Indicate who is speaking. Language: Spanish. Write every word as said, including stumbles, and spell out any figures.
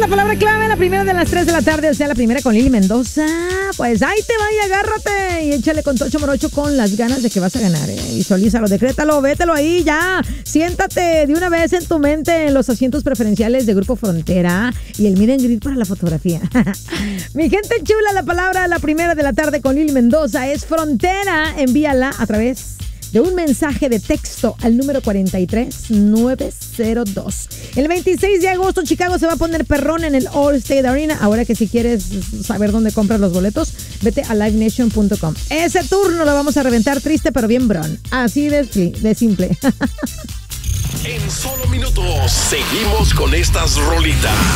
Speaker 1: la palabra clave, la primera de las tres de la tarde, o sea, la primera con Lili Mendoza. Pues ahí te vaya, agárrate y échale con Tocho Morocho con las ganas de que vas a ganar, ¿eh? Visualízalo, decrétalo, vételo ahí, ya. Siéntate de una vez en tu mente en los asientos preferenciales de Grupo Frontera y el miren grid para la fotografía. Mi gente chula, la palabra, la primera de la tarde con Lili Mendoza es Frontera. Envíala a través de un mensaje de texto al número cuatro tres nueve cero dos. El veintiséis de agosto Chicago se va a poner perrón en el Allstate Arena. Ahora que si quieres saber dónde compras los boletos, vete a live nation punto com. Ese turno lo vamos a reventar triste pero bien bron. Así de, de simple.
Speaker 2: En solo minutos seguimos con estas rolitas.